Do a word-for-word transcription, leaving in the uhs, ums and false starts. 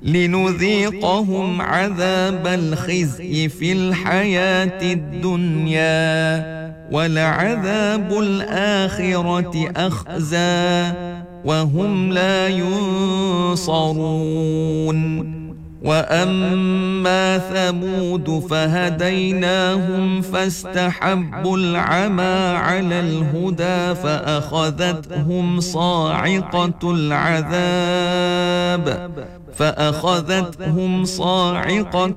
لنذيقهم عذاب الخزي في الحياة الدنيا ولعذاب الآخرة أخزى وهم لا ينصرون. وأما ثمود فهديناهم فاستحبوا العمى على الهدى فأخذتهم صاعقة العذاب فأخذتهم صاعقة